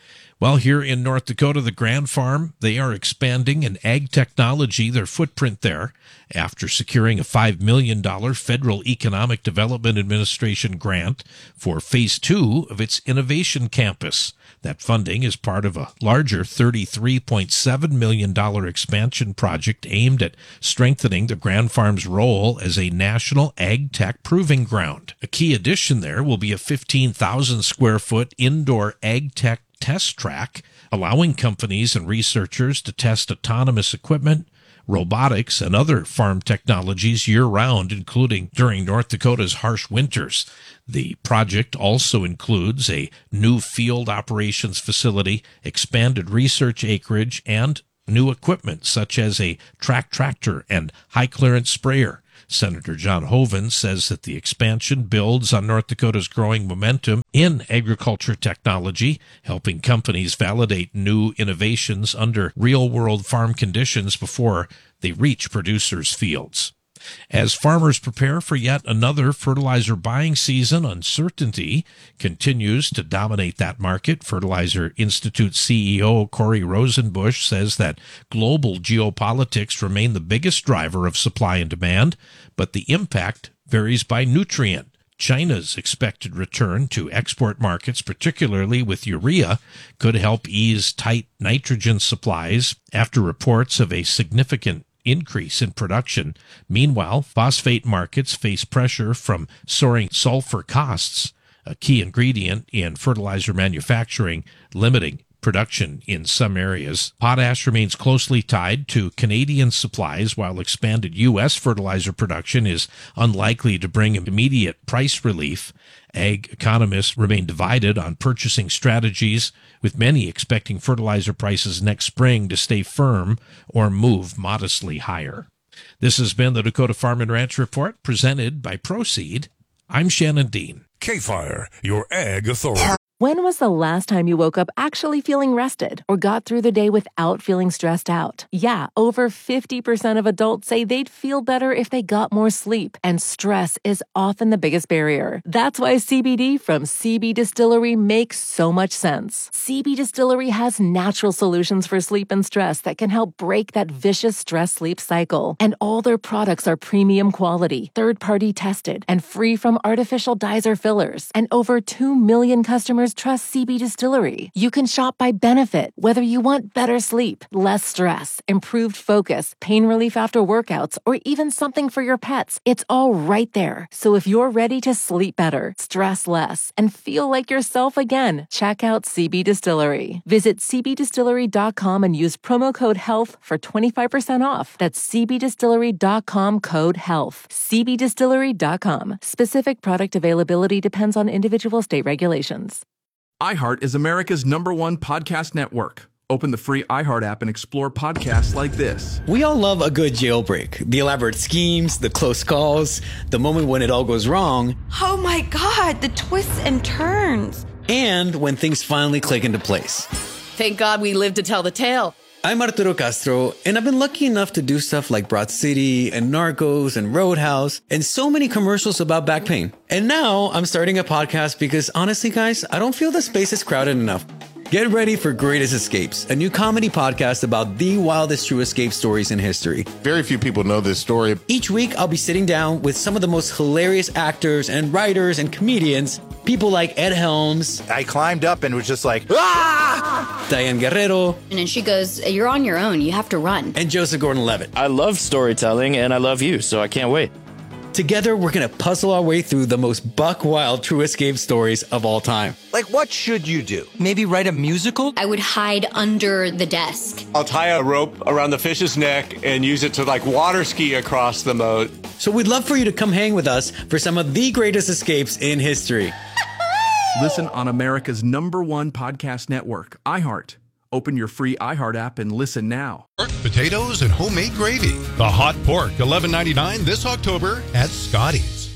Well, here in North Dakota, the Grand Farm, they are expanding in ag technology, their footprint there, after securing a five million dollars Federal Economic Development Administration grant for phase two of its innovation campus. That funding is part of a larger thirty-three point seven million dollars expansion project aimed at strengthening the Grand Farm's role as a national ag tech proving ground. A key addition there will be a fifteen thousand square foot indoor ag tech test track, allowing companies and researchers to test autonomous equipment, robotics, and other farm technologies year-round, including during North Dakota's harsh winters. The project also includes a new field operations facility, expanded research acreage, and new equipment such as a track tractor and high-clearance sprayer. Senator John Hoeven says that the expansion builds on North Dakota's growing momentum in agriculture technology, helping companies validate new innovations under real-world farm conditions before they reach producers' fields. As farmers prepare for yet another fertilizer buying season, uncertainty continues to dominate that market. Fertilizer Institute C E O Corey Rosenbusch says that global geopolitics remain the biggest driver of supply and demand, but the impact varies by nutrient. China's expected return to export markets, particularly with urea, could help ease tight nitrogen supplies after reports of a significant increase in production. Meanwhile, phosphate markets face pressure from soaring sulfur costs, a key ingredient in fertilizer manufacturing, limiting production in some areas. Potash remains closely tied to Canadian supplies, while expanded U S fertilizer production is unlikely to bring immediate price relief. Ag economists remain divided on purchasing strategies, with many expecting fertilizer prices next spring to stay firm or move modestly higher. This has been the Dakota Farm and Ranch Report, presented by Proseed. I'm Shannon Dean. K-Fire, your ag authority. When was the last time you woke up actually feeling rested or got through the day without feeling stressed out? Yeah, over fifty percent of adults say they'd feel better if they got more sleep, and stress is often the biggest barrier. That's why C B D from C B Distillery makes so much sense. C B Distillery has natural solutions for sleep and stress that can help break that vicious stress-sleep cycle. And all their products are premium quality, third-party tested, and free from artificial dyes or fillers. And over two million customers trust C B Distillery. You can shop by benefit, whether you want better sleep, less stress, improved focus, pain relief after workouts, or even something for your pets. It's all right there. So if you're ready to sleep better, stress less, and feel like yourself again, check out C B Distillery. Visit c b distillery dot com and use promo code HEALTH for twenty-five percent off. That's c b distillery dot com code HEALTH. c b distillery dot com. Specific product availability depends on individual state regulations. iHeart is America's number one podcast network. Open the free iHeart app and explore podcasts like this. We all love a good jailbreak. The elaborate schemes, the close calls, the moment when it all goes wrong. Oh my God, the twists and turns. And when things finally click into place. Thank God we lived to tell the tale. I'm Arturo Castro, and I've been lucky enough to do stuff like Broad City and Narcos and Roadhouse and so many commercials about back pain. And now I'm starting a podcast because honestly, guys, I don't feel the space is crowded enough. Get ready for Greatest Escapes, a new comedy podcast about the wildest true escape stories in history. Very few people know this story. Each week, I'll be sitting down with some of the most hilarious actors and writers and comedians, people like Ed Helms. I climbed up and was just like, ah! Diane Guerrero. And then she goes, you're on your own. You have to run. And Joseph Gordon-Levitt. I love storytelling, and I love you, so I can't wait. Together, we're going to puzzle our way through the most buck-wild true escape stories of all time. Like, what should you do? Maybe write a musical? I would hide under the desk. I'll tie a rope around the fish's neck and use it to, like, water ski across the moat. So we'd love for you to come hang with us for some of the greatest escapes in history. Listen on America's number one podcast network, iHeart. Open your free iHeart app and listen now. Potatoes and homemade gravy. The hot pork, eleven ninety-nine this October at Scotty's.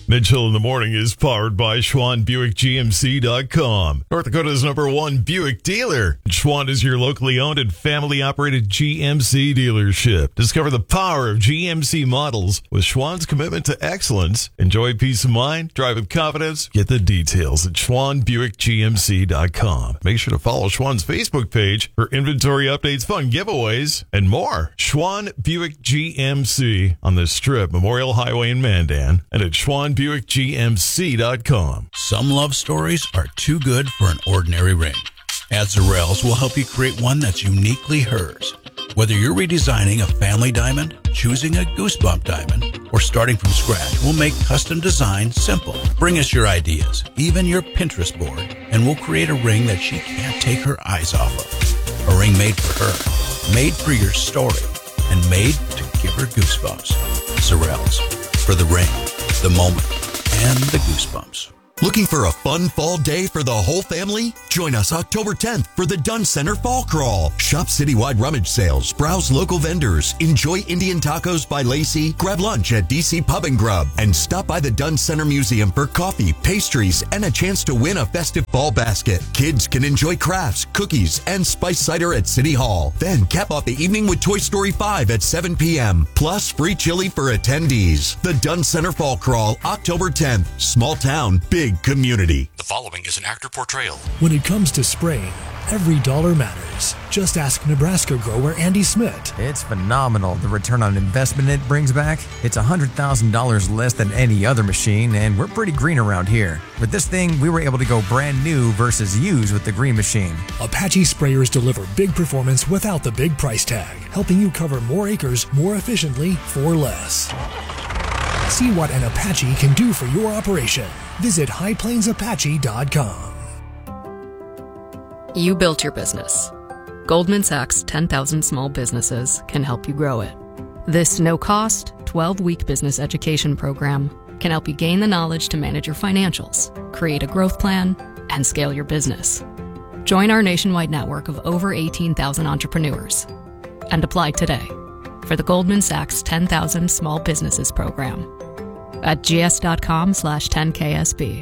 Mitchell in the Morning is powered by Schwann Buick G M C dot com, North Dakota's number one Buick dealer. Schwann is your locally owned and family-operated G M C dealership. Discover the power of G M C models with Schwann's commitment to excellence. Enjoy peace of mind, drive with confidence. Get the details at Schwann Buick G M C dot com. Make sure to follow Schwann's Facebook page for inventory updates, fun giveaways, and more. Schwann Buick G M C on the Strip, Memorial Highway in Mandan, and at Schwann Buick G M C dot com. Some love stories are too good for an ordinary ring. At Zarells, we'll help you create one that's uniquely hers. Whether you're redesigning a family diamond, choosing a goosebump diamond, or starting from scratch, we'll make custom design simple. Bring us your ideas, even your Pinterest board, and we'll create a ring that she can't take her eyes off of. A ring made for her, made for your story, and made to give her goosebumps. Zarells, for the ring, the moment, and the goosebumps. Looking for a fun fall day for the whole family? Join us October tenth for the Dunn Center Fall Crawl. Shop citywide rummage sales, browse local vendors, enjoy Indian tacos by Lacey, grab lunch at D C Pub and Grub, and stop by the Dunn Center Museum for coffee, pastries, and a chance to win a festive fall basket. Kids can enjoy crafts, cookies, and spice cider at City Hall. Then cap off the evening with Toy Story five at seven p.m. Plus free chili for attendees. The Dunn Center Fall Crawl, October tenth. Small town, big community. The following is an actor portrayal. When it comes to spraying, every dollar matters. Just ask Nebraska grower Andy Smith. It's phenomenal, the return on investment it brings back. It's one hundred thousand dollars less than any other machine, and we're pretty green around here. With this thing, we were able to go brand new versus used with the green machine. Apache sprayers deliver big performance without the big price tag, helping you cover more acres more efficiently for less. See what an Apache can do for your operation. Visit high plains apache dot com. You built your business. Goldman Sachs ten thousand Small Businesses can help you grow it. This no-cost, twelve-week business education program can help you gain the knowledge to manage your financials, create a growth plan, and scale your business. Join our nationwide network of over eighteen thousand entrepreneurs and apply today for the Goldman Sachs ten thousand Small Businesses program at gs.com slash 10KSB.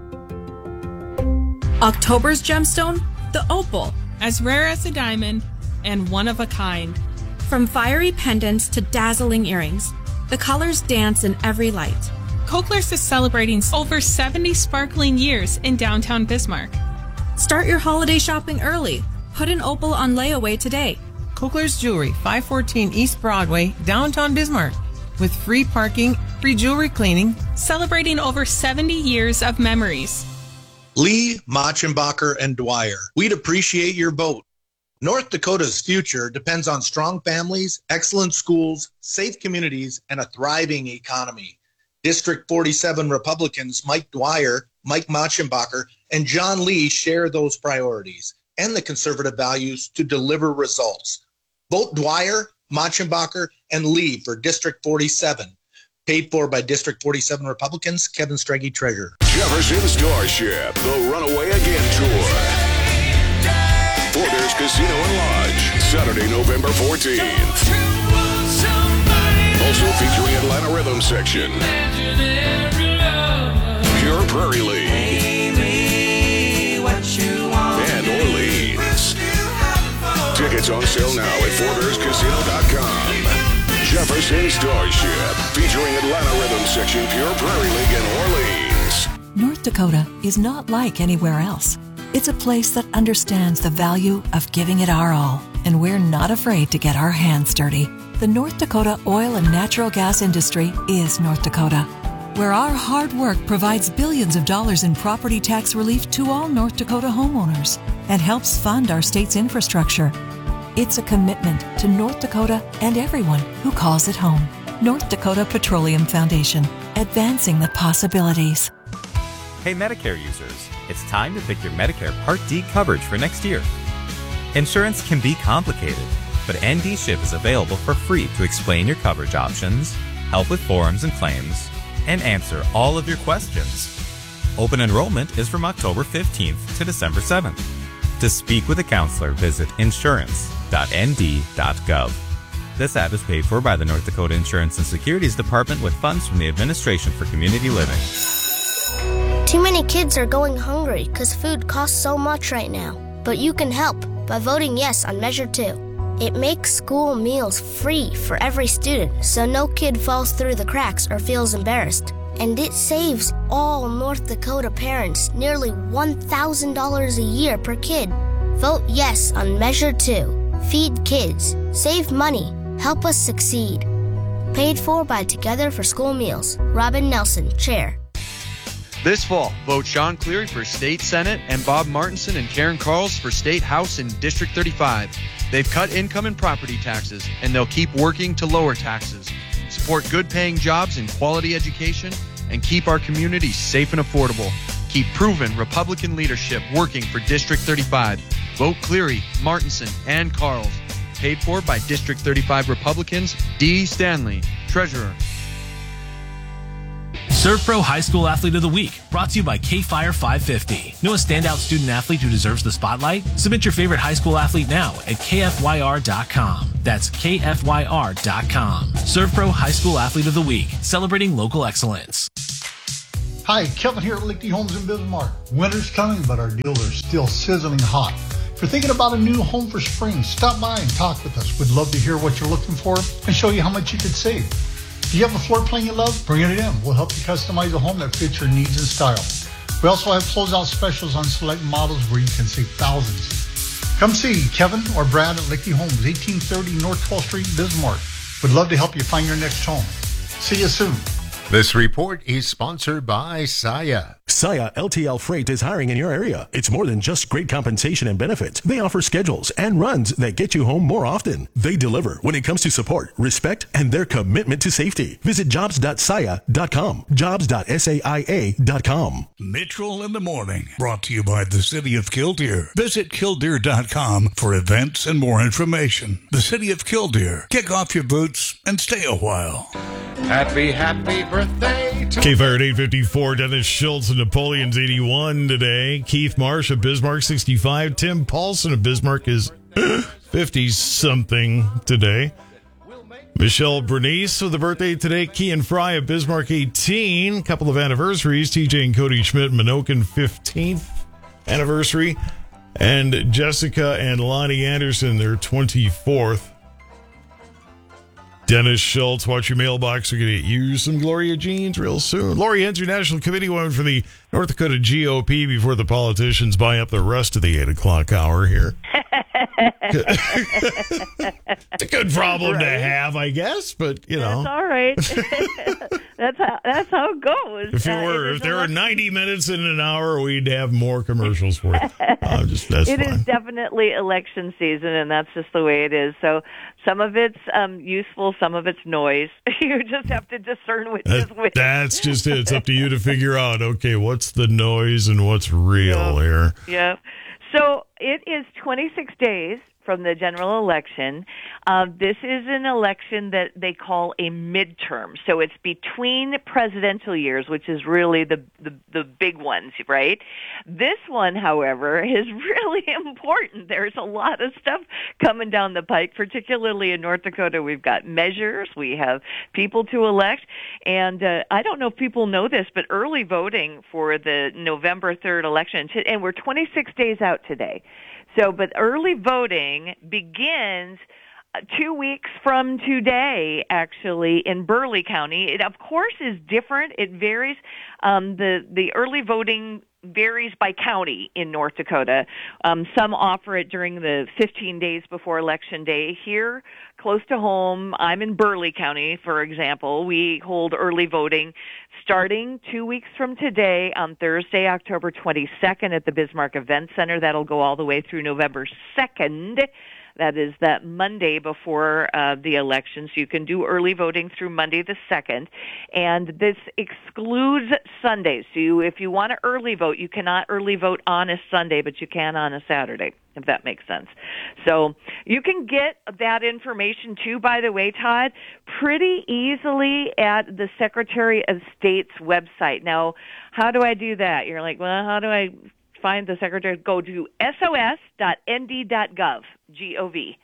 October's gemstone, the opal. As rare as a diamond and one of a kind. From fiery pendants to dazzling earrings, the colors dance in every light. Cochlear's is celebrating over seventy sparkling years in downtown Bismarck. Start your holiday shopping early. Put an opal on layaway today. Cochlear's Jewelry, five fourteen East Broadway, downtown Bismarck. With free parking, free jewelry cleaning, celebrating over seventy years of memories. Lee, Machenbacher, and Dwyer, we'd appreciate your vote. North Dakota's future depends on strong families, excellent schools, safe communities, and a thriving economy. District forty-seven Republicans Mike Dwyer, Mike Machenbacher, and John Lee share those priorities and the conservative values to deliver results. Vote Dwyer, Machenbacher, and Lee for District forty-seven. Paid for by District forty-seven Republicans, Kevin Strege, Treasurer. Jefferson Starship, the Runaway Again Tour. Borders Casino and Lodge, Saturday, November fourteenth. Also featuring Atlanta Rhythm Section, Pure Prairie League, and Orleans. Tickets on sale now at borders casino dot com. Jefferson Starship, featuring Atlanta Rhythm Section, Pure Prairie League, and Orleans. North Dakota is not like anywhere else. It's a place that understands the value of giving it our all, and we're not afraid to get our hands dirty. The North Dakota oil and natural gas industry is North Dakota, where our hard work provides billions of dollars in property tax relief to all North Dakota homeowners and helps fund our state's infrastructure. It's a commitment to North Dakota and everyone who calls it home. North Dakota Petroleum Foundation, advancing the possibilities. Hey Medicare users, it's time to pick your Medicare Part D coverage for next year. Insurance can be complicated, but N D SHIP is available for free to explain your coverage options, help with forms and claims, and answer all of your questions. Open enrollment is from October fifteenth to December seventh. To speak with a counselor, visit insurance dot n d dot gov. This ad is paid for by the North Dakota Insurance and Securities Department with funds from the Administration for Community Living. Too many kids are going hungry because food costs so much right now. But you can help by voting yes on Measure two. It makes school meals free for every student so no kid falls through the cracks or feels embarrassed. And it saves all North Dakota parents nearly one thousand dollars a year per kid. Vote yes on Measure two. Feed kids. Save money. Help us succeed. Paid for by Together for School Meals. Robin Nelson, Chair. This fall, vote Sean Cleary for State Senate and Bob Martinson and Karen Carls for State House in District thirty-five. They've cut income and property taxes, and they'll keep working to lower taxes, support good-paying jobs and quality education, and keep our communities safe and affordable. Keep proven Republican leadership working for District thirty-five. Vote Cleary, Martinson, and Carls. Paid for by District thirty-five Republicans, D. Stanley, Treasurer. ServPro High School Athlete of the Week, brought to you by K-Fire five fifty. Know a standout student athlete who deserves the spotlight? Submit your favorite high school athlete now at K F Y R dot com. That's K F Y R dot com. ServPro High School Athlete of the Week, celebrating local excellence. Hi, Kevin here at Lichty Homes in Bismarck. Winter's coming, but our deals are still sizzling hot. If you're thinking about a new home for spring, stop by and talk with us. We'd love to hear what you're looking for and show you how much you could save. Do you have a floor plan you love? Bring it in. We'll help you customize a home that fits your needs and style. We also have closeout specials on select models where you can save thousands. Come see Kevin or Brad at Lichty Homes, eighteen thirty North twelfth Street, Bismarck. We'd love to help you find your next home. See you soon. This report is sponsored by Saia. Saia L T L Freight is hiring in your area. It's more than just great compensation and benefits. They offer schedules and runs that get you home more often. They deliver when it comes to support, respect, and their commitment to safety. Visit jobs dot saia dot com, jobs dot saia dot com. Mitchell in the Morning, brought to you by the City of Killdeer. Visit killdeer dot com for events and more information. The City of Killdeer. Kick off your boots and stay a while. Happy, happy birthday to K-Fire at eight fifty-four, Dennis Schultz of Napoleon's eighty-one today. Keith Marsh of Bismarck, sixty-five. Tim Paulson of Bismarck is fifty-something today. Michelle Bernice with the birthday today. Kean Fry of Bismarck, eighteen. Couple of anniversaries. T J and Cody Schmidt, Minokan, fifteenth anniversary. And Jessica and Lonnie Anderson, their twenty-fourth. Dennis Schultz, watch your mailbox. We're going to get you some Gloria jeans real soon. Lori Hensley, National Committee woman for the North Dakota G O P before the politicians buy up the rest of the eight o'clock hour here. It's a good problem right. to have, I guess, but, you know. That's all right. that's, how, that's how it goes. If, it were, uh, if there were ninety minutes in an hour, we'd have more commercials for it. Uh, just, that's it fine. is definitely election season, and that's just the way it is. So some of it's um, useful, some of it's noise. You just have to discern which that, is which. That's just it. It's up to you to figure out, okay, what's the noise and what's real yep. here. Yeah. So it is twenty-six days from the general election. Uh, this is an election that they call a midterm. So it's between presidential years, which is really the, the, the big ones, right? This one, however, is really important. There's a lot of stuff coming down the pike, particularly in North Dakota. We've got measures. We have people to elect. And uh, I don't know if people know this, but early voting for the November third election, and we're twenty-six days out today. So, but early voting begins two weeks from today, actually, in Burleigh County. It, of course, is different. It varies. Um, the, the early voting varies by county in North Dakota. Um, some offer it during the fifteen days before Election Day. Here, close to home, I'm in Burleigh County, for example. We hold early voting starting two weeks from today on Thursday, October twenty-second at the Bismarck Event Center. That'll go all the way through November second. That is that Monday before uh, the election. So you can do early voting through Monday the second. And this excludes Sundays. So you, if you want to early vote, you cannot early vote on a Sunday, but you can on a Saturday, if that makes sense. So you can get that information too, by the way, Todd, pretty easily at the Secretary of State's website. Now, how do I do that? You're like, well, how do I find the Secretary? Go to S O S dot N D dot gov, G O V,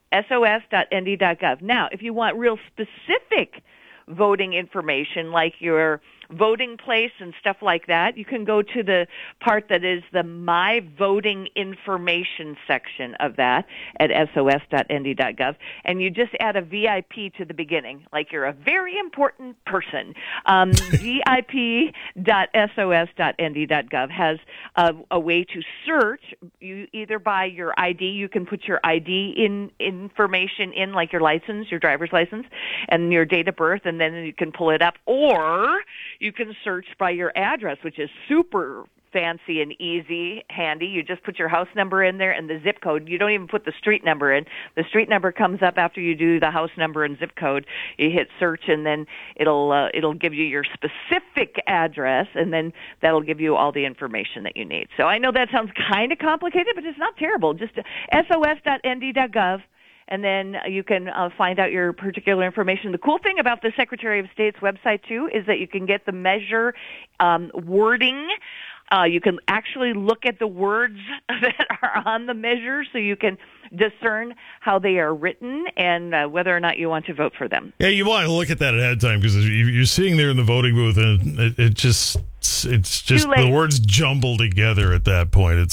S O S dot N D dot gov. Now, if you want real specific voting information like your voting place and stuff like that, you can go to the part that is the My Voting Information section of that at S O S dot N D dot gov, and you just add a V I P to the beginning, like you're a very important person. Um, V I P dot S O S dot N D dot gov has a, a way to search, you either by your I D, you can put your I D in information in, like your license, your driver's license, and your date of birth, and then you can pull it up, or you can search by your address, which is super fancy and easy, handy. You just put your house number in there and the zip code. You don't even put the street number in. The street number comes up after you do the house number and zip code. You hit search, and then it'll uh, it'll give you your specific address, and then that'll give you all the information that you need. So I know that sounds kind of complicated, but it's not terrible. Just S O S dot N D dot gov. And then you can uh, find out your particular information. The cool thing about the Secretary of State's website, too, is that you can get the measure um, wording. Uh, you can actually look at the words that are on the measure, so you can discern how they are written and uh, whether or not you want to vote for them. Yeah, you want to look at that ahead of time, because you're sitting there in the voting booth, and it, it just it's just the words jumble together at that point. It's